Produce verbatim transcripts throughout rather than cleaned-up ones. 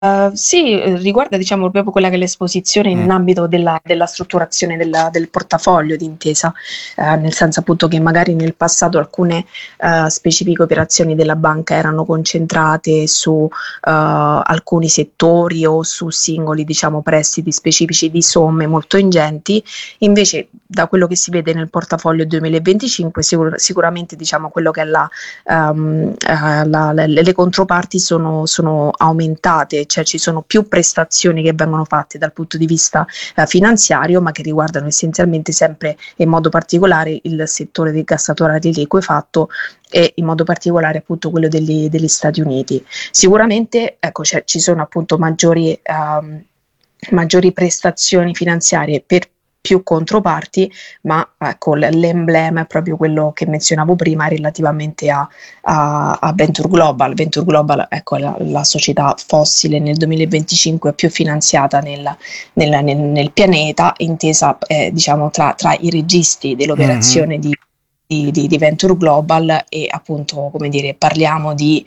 Uh, sì, eh, riguarda diciamo proprio quella che è l'esposizione in Mm. ambito della, della strutturazione della- del portafoglio di Intesa, eh, nel senso appunto che magari nel passato alcune eh, specifiche operazioni della banca erano concentrate su eh, alcuni settori o su singoli diciamo prestiti specifici di somme molto ingenti, invece da quello che si vede nel portafoglio duemilaventicinque sicur- sicuramente diciamo quello che è la, ehm, eh, la- le, le controparti sono, sono aumentate, cioè ci sono più prestazioni che vengono fatte dal punto di vista eh, finanziario, ma che riguardano essenzialmente sempre in modo particolare il settore del gassatore di liquefatto e in modo particolare appunto quello degli, degli Stati Uniti. Sicuramente ecco, cioè, ci sono appunto maggiori, ehm, maggiori prestazioni finanziarie per più controparti, ma ecco, l'emblema è proprio quello che menzionavo prima relativamente a, a, a Venture Global. Venture Global ecco, è la, la società fossile nel duemilaventicinque più finanziata nel, nel, nel, nel pianeta, intesa eh, diciamo tra, tra i registi Mhm. dell'operazione di, di, di, di Venture Global e appunto come dire parliamo di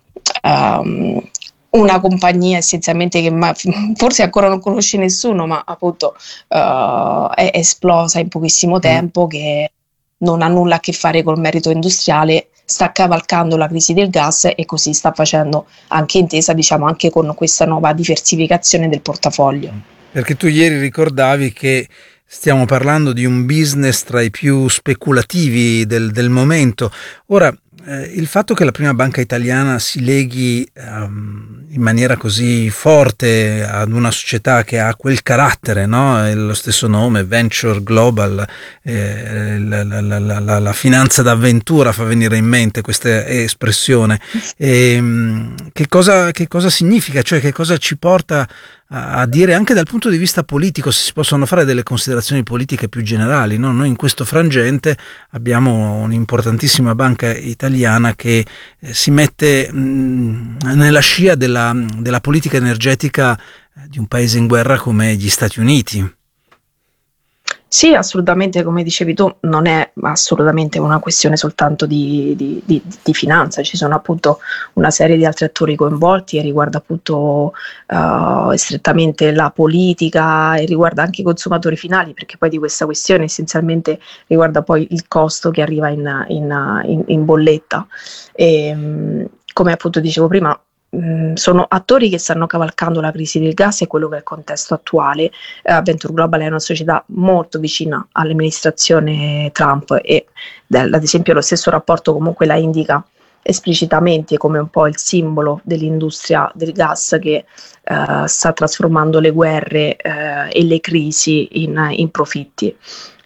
um, una compagnia essenzialmente che ma, forse ancora non conosce nessuno, ma appunto uh, è esplosa in pochissimo Mm. tempo, che non ha nulla a che fare col merito industriale, sta cavalcando la crisi del gas e così sta facendo anche Intesa, diciamo anche con questa nuova diversificazione del portafoglio. Perché tu ieri ricordavi che stiamo parlando di un business tra i più speculativi del, del momento. Ora, eh, il fatto che la prima banca italiana si leghi ehm, in maniera così forte ad una società che ha quel carattere, no? È lo stesso nome, Venture Global, eh, la, la, la, la, la finanza d'avventura fa venire in mente questa espressione. E, che cosa, che cosa significa? Cioè, che cosa ci porta a, a dire anche dal punto di vista politico, se si possono fare delle considerazioni politiche più generali, no? Noi in questo frangente abbiamo un'importantissima banca italiana che eh, si mette mh, nella scia della, della politica energetica di un paese in guerra come gli Stati Uniti. Sì, assolutamente, come dicevi tu, non è assolutamente una questione soltanto di, di- di- di finanza, ci sono appunto una serie di altri attori coinvolti e riguarda appunto eh, strettamente la politica e riguarda anche i consumatori finali, perché poi di questa questione essenzialmente riguarda poi il costo che arriva in, in- in- in bolletta. E, mh, come appunto dicevo prima, mh, sono attori che stanno cavalcando la crisi del gas e quello che è il contesto attuale. eh, Venture Global è una società molto vicina all'amministrazione Trump e ad esempio lo stesso rapporto comunque la indica esplicitamente come un po' il simbolo dell'industria del gas che eh, sta trasformando le guerre eh, e le crisi in, in profitti.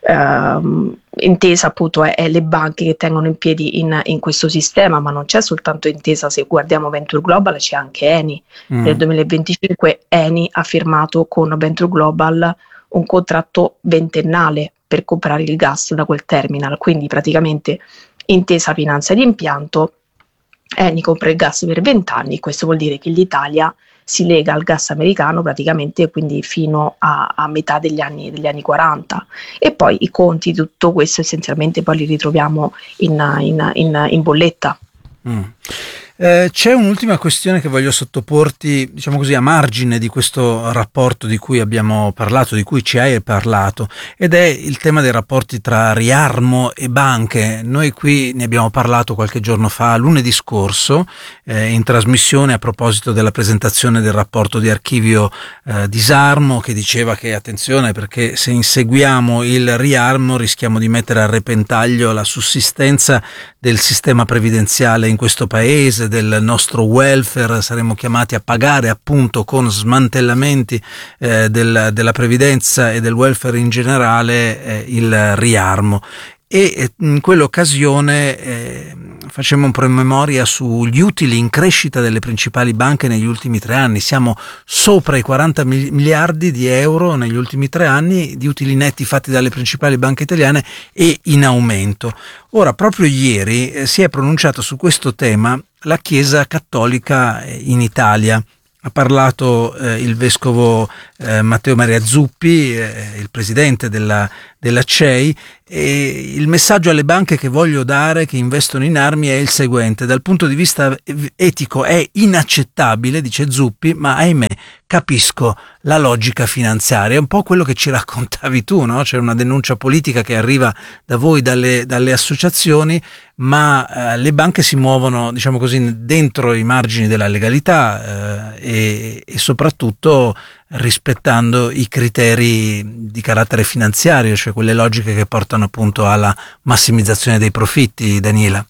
Uh, intesa appunto è, è le banche che tengono in piedi in, in questo sistema, ma non c'è soltanto Intesa, se guardiamo Venture Global c'è anche Eni. Nel Mm. duemilaventicinque Eni ha firmato con Venture Global un contratto ventennale per comprare il gas da quel terminal, quindi praticamente Intesa finanzia l'impianto, Eni compra il gas per venti anni, questo vuol dire che l'Italia si lega al gas americano praticamente quindi fino a, a metà degli anni, degli anni quaranta, e poi i conti di tutto questo essenzialmente poi li ritroviamo in, in, in, in bolletta. Mm. Eh, c'è un'ultima questione che voglio sottoporti, diciamo così, a margine di questo rapporto di cui abbiamo parlato, di cui ci hai parlato, ed è il tema dei rapporti tra Riarmo e banche. Noi qui ne abbiamo parlato qualche giorno fa, lunedì scorso, eh, in trasmissione a proposito della presentazione del rapporto di archivio eh, Disarmo, che diceva che attenzione, perché se inseguiamo il Riarmo rischiamo di mettere a repentaglio la sussistenza del sistema previdenziale in questo paese, del nostro welfare, saremo chiamati a pagare appunto con smantellamenti eh, del, della previdenza e del welfare in generale eh, il riarmo. E in quell'occasione eh, facciamo un promemoria sugli utili in crescita delle principali banche negli ultimi tre anni. Siamo sopra i quaranta miliardi di euro negli ultimi tre anni di utili netti fatti dalle principali banche italiane e in aumento. Ora, proprio ieri eh, si è pronunciato su questo tema la Chiesa Cattolica in Italia. ha parlato eh, il vescovo eh, Matteo Maria Zuppi, eh, il presidente della, della C E I, e il messaggio alle banche che voglio dare che investono in armi è il seguente: dal punto di vista etico è inaccettabile, dice Zuppi, ma ahimè capisco la logica finanziaria. È un po' quello che ci raccontavi tu, no? C'è una denuncia politica che arriva da voi, dalle, dalle associazioni, ma eh, le banche si muovono, diciamo così, dentro i margini della legalità eh, e, e soprattutto rispettando i criteri di carattere finanziario, cioè quelle logiche che portano appunto alla massimizzazione dei profitti, Daniela.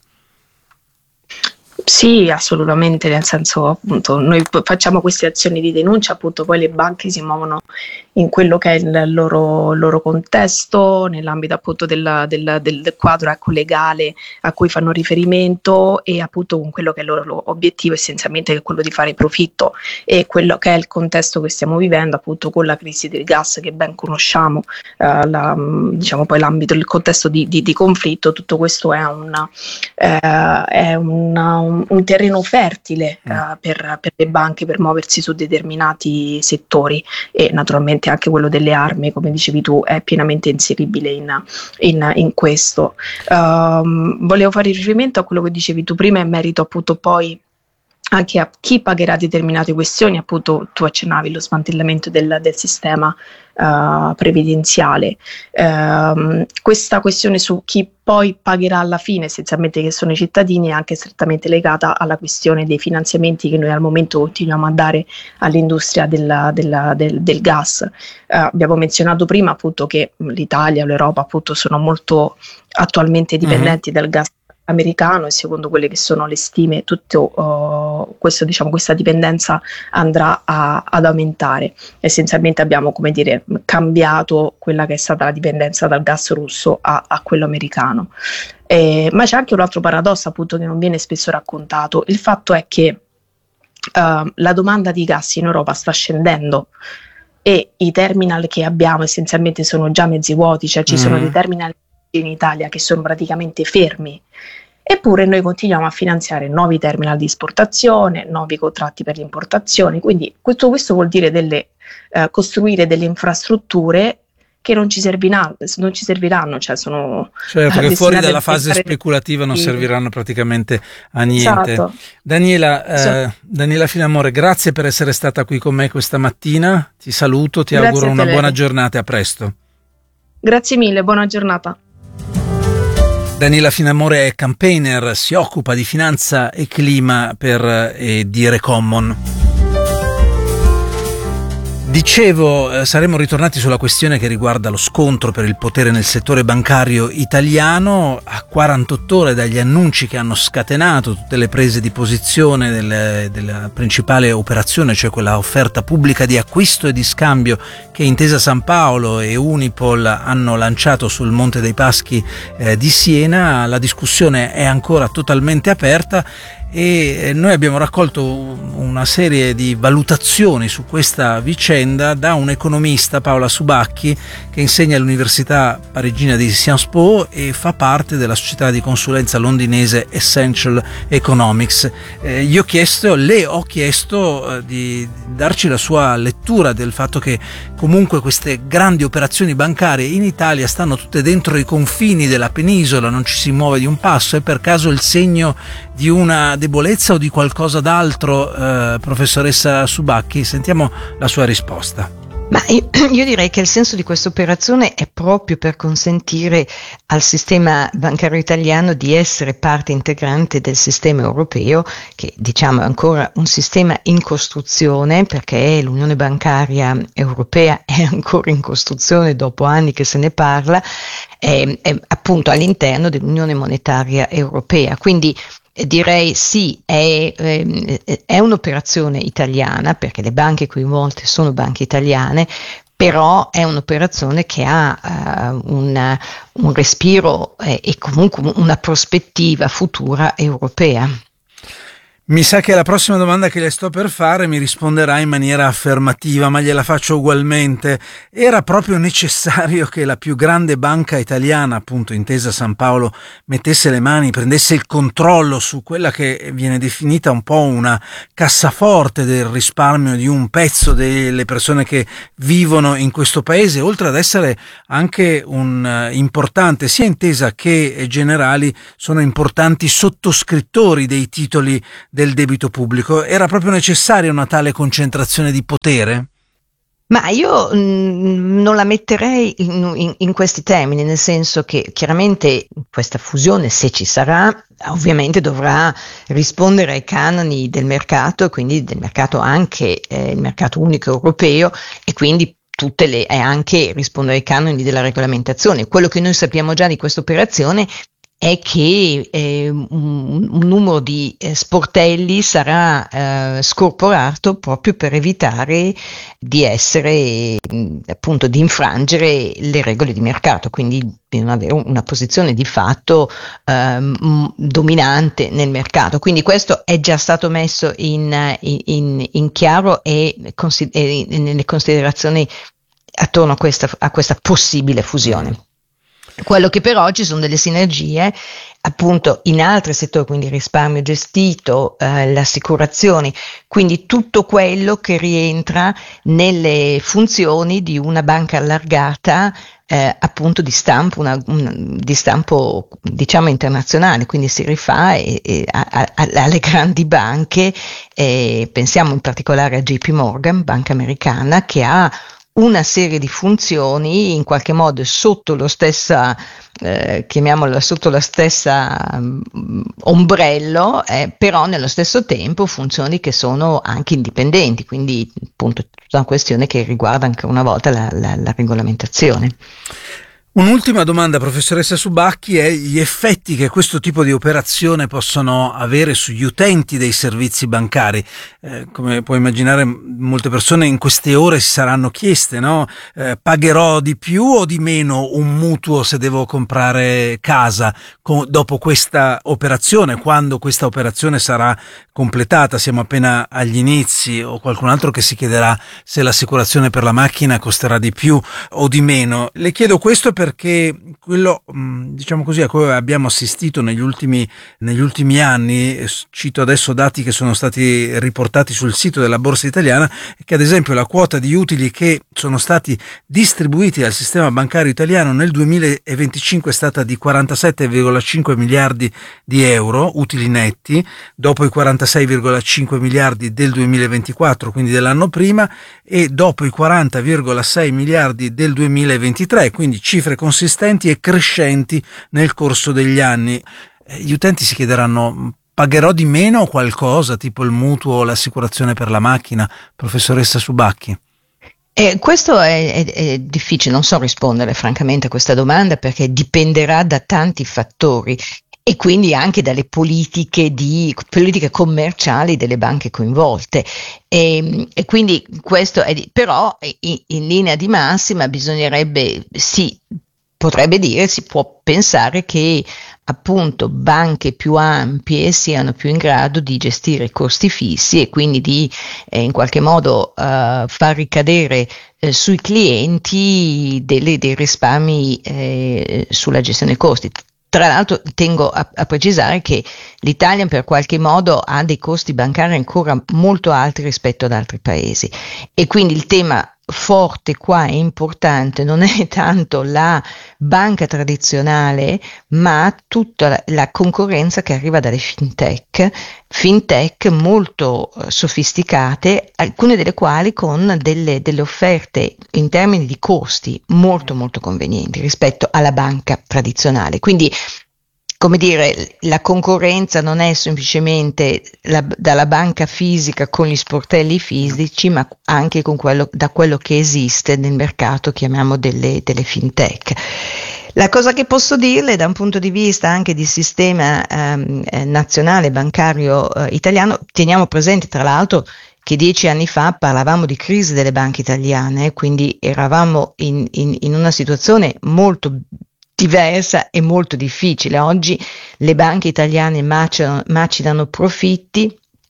Sì, assolutamente, nel senso, appunto, noi facciamo queste azioni di denuncia, appunto poi le banche si muovono in quello che è il loro, loro contesto, nell'ambito appunto del, del, del quadro, ecco, legale a cui fanno riferimento, e appunto con quello che è il loro obiettivo essenzialmente, che è quello di fare profitto, e quello che è il contesto che stiamo vivendo appunto con la crisi del gas che ben conosciamo, eh, la, diciamo poi l'ambito, il contesto di, di, di conflitto. Tutto questo è una, eh, è una, un un terreno fertile uh, per, per le banche per muoversi su determinati settori, e naturalmente anche quello delle armi, come dicevi tu, è pienamente inseribile in, in, in questo. Um, volevo fare riferimento a quello che dicevi tu prima in merito appunto poi anche a chi pagherà determinate questioni. Appunto tu accennavi lo smantellamento del, del sistema uh, previdenziale. Uh, questa questione su chi poi pagherà alla fine, essenzialmente che sono i cittadini, è anche strettamente legata alla questione dei finanziamenti che noi al momento continuiamo a dare all'industria della, della, del, del gas. Uh, abbiamo menzionato prima appunto che l'Italia, l'Europa appunto sono molto attualmente dipendenti mm-hmm. dal gas americano, e secondo quelle che sono le stime tutto uh, questo, diciamo, questa dipendenza andrà a, ad aumentare. Essenzialmente abbiamo, come dire, cambiato quella che è stata la dipendenza dal gas russo a, a quello americano. Eh, ma c'è anche un altro paradosso appunto che non viene spesso raccontato: il fatto è che uh, la domanda di gas in Europa sta scendendo e i terminal che abbiamo essenzialmente sono già mezzi vuoti, cioè ci mm. sono dei terminal in Italia che sono praticamente fermi, eppure noi continuiamo a finanziare nuovi terminal di esportazione, nuovi contratti per l'importazione. Quindi questo, questo vuol dire delle, eh, costruire delle infrastrutture che non ci serviranno, non ci serviranno, cioè sono certo che fuori dalla fase speculativa non serviranno praticamente a niente. Esatto. Daniela, eh, Daniela Finamore, grazie per essere stata qui con me questa mattina, ti saluto, ti grazie auguro una lei. Buona giornata e a presto. Grazie mille, buona giornata. Daniela Finamore è campaigner, si occupa di finanza e clima per eh, Dire Common. Dicevo, eh, saremmo ritornati sulla questione che riguarda lo scontro per il potere nel settore bancario italiano. A quarantotto ore dagli annunci che hanno scatenato tutte le prese di posizione del, della principale operazione, cioè quella offerta pubblica di acquisto e di scambio che Intesa San Paolo e Unipol hanno lanciato sul Monte dei Paschi eh, di Siena, la discussione è ancora totalmente aperta e noi abbiamo raccolto una serie di valutazioni su questa vicenda da un economista, Paola Subacchi, che insegna all'Università Parigina di Sciences Po e fa parte della società di consulenza londinese Essential Economics. Eh, gli ho chiesto, le ho chiesto eh, di darci la sua lettura del fatto che comunque queste grandi operazioni bancarie in Italia stanno tutte dentro i confini della penisola, non ci si muove di un passo. È per caso il segno di una debolezza o di qualcosa d'altro, eh, professoressa Subacchi? Sentiamo la sua risposta. Ma io, io direi che il senso di questa operazione è proprio per consentire al sistema bancario italiano di essere parte integrante del sistema europeo, che diciamo è ancora un sistema in costruzione, perché l'Unione Bancaria Europea è ancora in costruzione dopo anni che se ne parla, è, è appunto all'interno dell'Unione Monetaria Europea. Quindi direi sì, è, è un'operazione italiana, perché le banche coinvolte sono banche italiane, però è un'operazione che ha uh, un, un respiro eh, e comunque una prospettiva futura europea. Mi sa che la prossima domanda che le sto per fare mi risponderà in maniera affermativa, ma gliela faccio ugualmente. Era proprio necessario che la più grande banca italiana, appunto Intesa San Paolo, mettesse le mani, prendesse il controllo su quella che viene definita un po' una cassaforte del risparmio di un pezzo delle persone che vivono in questo paese, oltre ad essere anche un importante, sia Intesa che Generali sono importanti sottoscrittori dei titoli del debito pubblico. Era proprio necessaria una tale concentrazione di potere? Ma io mh, non la metterei in, in, in questi termini, nel senso che chiaramente questa fusione, se ci sarà, ovviamente dovrà rispondere ai canoni del mercato, e quindi del mercato anche eh, il mercato unico europeo, e quindi tutte le, e anche rispondere ai canoni della regolamentazione. Quello che noi sappiamo già di questa operazione è che eh, un, un numero di eh, sportelli sarà eh, scorporato proprio per evitare di essere mh, appunto di infrangere le regole di mercato, quindi di non avere una posizione di fatto ehm, dominante nel mercato. Quindi questo è già stato messo in, in, in chiaro e, consider- e nelle considerazioni attorno a questa, a questa possibile fusione. Quello che però ci sono delle sinergie appunto in altri settori, quindi risparmio gestito, eh, le assicurazioni, quindi tutto quello che rientra nelle funzioni di una banca allargata eh, appunto di stampo, una, un, di stampo diciamo internazionale, quindi si rifà e, e a, a, alle grandi banche, eh, pensiamo in particolare a J P Morgan, banca americana, che ha una serie di funzioni in qualche modo sotto lo stessa, eh, chiamiamola sotto la stessa um, ombrello, eh, però nello stesso tempo funzioni che sono anche indipendenti, quindi appunto tutta una questione che riguarda anche una volta la, la, la regolamentazione. Un'ultima domanda, professoressa Subacchi, è gli effetti che questo tipo di operazione possono avere sugli utenti dei servizi bancari. Eh, come puoi immaginare, molte persone in queste ore si saranno chieste, no? Eh, pagherò di più o di meno un mutuo se devo comprare casa con, dopo questa operazione, quando questa operazione sarà completata? Siamo appena agli inizi, o qualcun altro che si chiederà se l'assicurazione per la macchina costerà di più o di meno. Le chiedo questo per perché quello, diciamo così, a cui abbiamo assistito negli ultimi, negli ultimi anni, cito adesso dati che sono stati riportati sul sito della Borsa Italiana, è che ad esempio la quota di utili che sono stati distribuiti dal sistema bancario italiano nel duemilaventicinque è stata di quarantasette virgola cinque miliardi di euro, utili netti, dopo i quarantasei virgola cinque miliardi del duemilaventiquattro, quindi dell'anno prima, e dopo i quaranta virgola sei miliardi del duemilaventitré, quindi cifre consistenti e crescenti nel corso degli anni. Gli utenti si chiederanno: pagherò di meno qualcosa, tipo il mutuo o l'assicurazione per la macchina? Professoressa Subacchi. Eh, questo è, è, è difficile, non so rispondere francamente a questa domanda, perché dipenderà da tanti fattori e quindi anche dalle politiche, di, politiche commerciali delle banche coinvolte. E, e quindi questo è, però in, in linea di massima bisognerebbe, sì, potrebbe dire, si può pensare che appunto banche più ampie siano più in grado di gestire i costi fissi e quindi di eh, in qualche modo eh, far ricadere eh, sui clienti delle, dei risparmi eh, sulla gestione dei costi. Tra l'altro tengo a, a precisare che l'Italia per qualche modo ha dei costi bancari ancora molto alti rispetto ad altri paesi, e quindi il tema forte qua è importante, non è tanto la banca tradizionale, ma tutta la, la concorrenza che arriva dalle fintech, fintech molto uh, sofisticate, alcune delle quali con delle, delle offerte in termini di costi molto molto convenienti rispetto alla banca tradizionale. Quindi, come dire, la concorrenza non è semplicemente la, dalla banca fisica con gli sportelli fisici, ma anche con quello, da quello che esiste nel mercato, chiamiamo delle, delle fintech. La cosa che posso dirle da un punto di vista anche di sistema ehm, nazionale bancario eh, italiano, teniamo presente tra l'altro che dieci anni fa parlavamo di crisi delle banche italiane, quindi eravamo in, in, in una situazione molto diversa e molto difficile. Oggi le banche italiane macinano, macinano profitti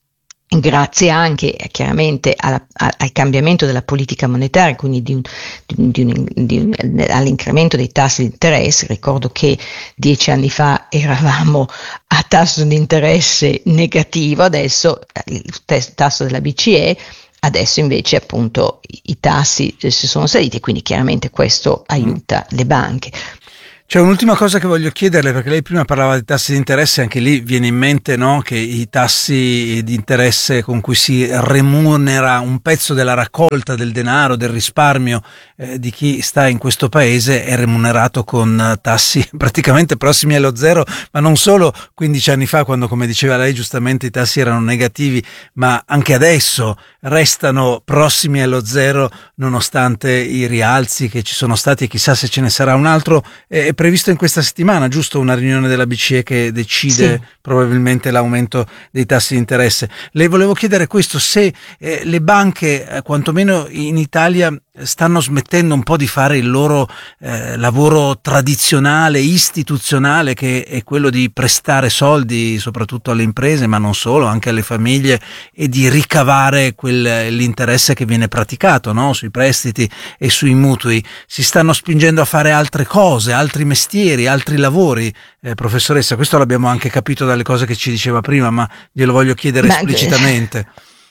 grazie anche eh, chiaramente alla, a, al cambiamento della politica monetaria, quindi di un, di un, di un, all'incremento dei tassi di interesse. Ricordo che dieci anni fa eravamo a tasso di interesse negativo, adesso il tasso della B C E, adesso invece appunto i, i tassi si sono saliti e quindi chiaramente questo aiuta le banche. C'è un'ultima cosa che voglio chiederle, perché lei prima parlava di tassi di interesse, anche lì viene in mente, no, che i tassi di interesse con cui si remunera un pezzo della raccolta del denaro, del risparmio eh, di chi sta in questo paese è remunerato con tassi praticamente prossimi allo zero, ma non solo quindici anni fa, quando, come diceva lei giustamente, i tassi erano negativi, ma anche adesso restano prossimi allo zero nonostante i rialzi che ci sono stati e chissà se ce ne sarà un altro. È previsto in questa settimana, giusto, una riunione della B C E che decide sì. probabilmente l'aumento dei tassi di interesse. Le volevo chiedere questo, se eh, le banche, eh, quantomeno in Italia, stanno smettendo un po' di fare il loro eh, lavoro tradizionale, istituzionale, che è quello di prestare soldi soprattutto alle imprese, ma non solo, anche alle famiglie, e di ricavare quel, l'interesse che viene praticato, no? Sui prestiti e sui mutui. Si stanno spingendo a fare altre cose, altri mestieri, altri lavori. Eh, professoressa, questo l'abbiamo anche capito dalle cose che ci diceva prima, ma glielo voglio chiedere ma esplicitamente.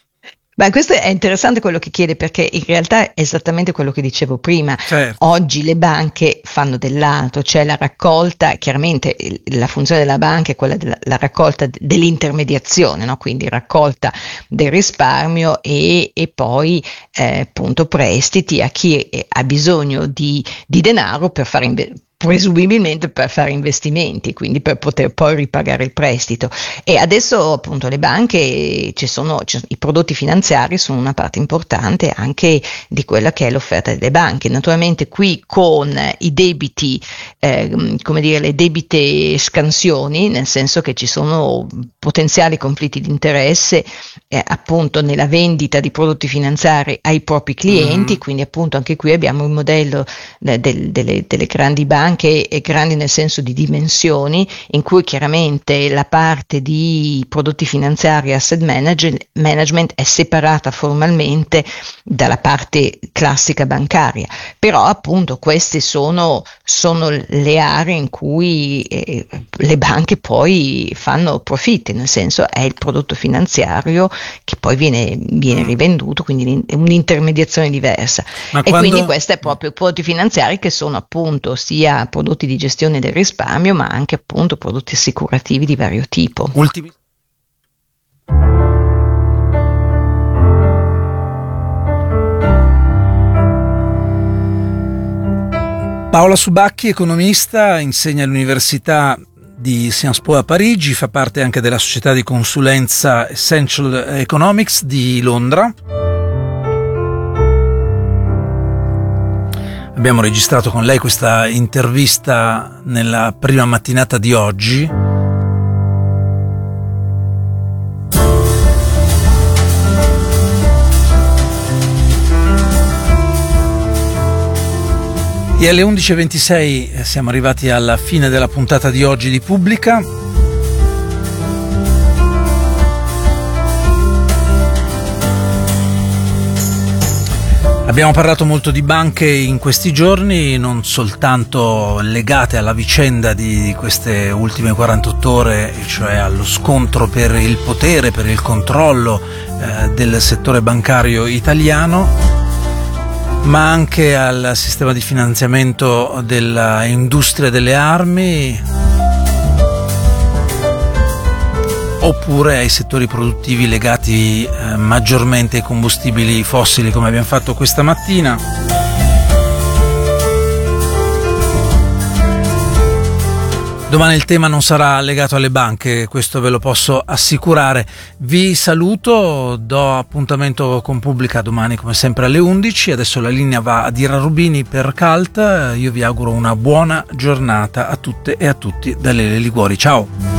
Beh, questo è interessante quello che chiede, perché in realtà è esattamente quello che dicevo prima. Certo. Oggi le banche fanno dell'altro, cioè la raccolta, chiaramente la funzione della banca è quella della la raccolta dell'intermediazione, no? Quindi raccolta del risparmio e, e poi eh, appunto prestiti a chi ha bisogno di, di denaro per fare investire, presumibilmente per fare investimenti, quindi per poter poi ripagare il prestito. E adesso appunto le banche, ci sono, ci sono i prodotti finanziari sono una parte importante anche di quella che è l'offerta delle banche. Naturalmente qui con i debiti, eh, come dire, le debite scansioni, nel senso che ci sono potenziali conflitti di interesse eh, appunto nella vendita di prodotti finanziari ai propri clienti, mm. quindi appunto anche qui abbiamo il modello eh, del, delle, delle grandi banche, anche grandi nel senso di dimensioni, in cui chiaramente la parte di prodotti finanziari e asset management è separata formalmente dalla parte classica bancaria, però appunto queste sono, sono le aree in cui eh, le banche poi fanno profitti, nel senso è il prodotto finanziario che poi viene, viene rivenduto, quindi è un'intermediazione diversa. Ma e quando... quindi questo è proprio i prodotti finanziari che sono appunto sia prodotti di gestione del risparmio, ma anche appunto prodotti assicurativi di vario tipo. Ultimi. Paola Subacchi, economista, insegna all'Università di Sciences Po a Parigi, fa parte anche della società di consulenza Essential Economics di Londra. Abbiamo registrato con lei questa intervista nella prima mattinata di oggi. E alle undici e ventisei siamo arrivati alla fine della puntata di oggi di Pubblica. Abbiamo parlato molto di banche in questi giorni, non soltanto legate alla vicenda di queste ultime quarantotto ore, cioè allo scontro per il potere, per il controllo eh, del settore bancario italiano, ma anche al sistema di finanziamento dell'industria delle armi, oppure ai settori produttivi legati eh, maggiormente ai combustibili fossili, come abbiamo fatto questa mattina. Domani il tema non sarà legato alle banche, questo ve lo posso assicurare. Vi saluto, do appuntamento con Pubblica domani come sempre alle undici. Adesso la linea va a Ira Rubini per Calt. Io vi auguro una buona giornata a tutte e a tutti da Lele Liguori. Ciao!